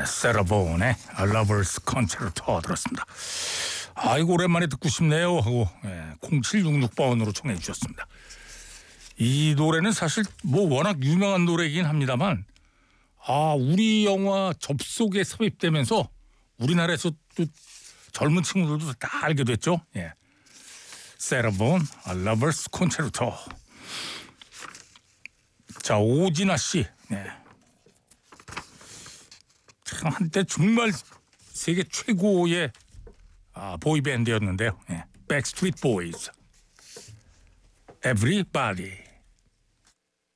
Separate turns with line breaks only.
세라본의 러버스 콘체르토 들었습니다. 아이고 오랜만에 듣고 싶네요 하고 0766번으로 청해 주셨습니다. 이 노래는 사실 뭐 워낙 유명한 노래이긴 합니다만 우리 영화 접속에 삽입되면서 우리나라에서 또 젊은 친구들도 다 알게 됐죠. 세라본 러버스 콘체르토. 자, 오진아 씨. 참 한때 정말 세계 최고의 보이밴드였는데요. 백스트리트 보이즈. Everybody.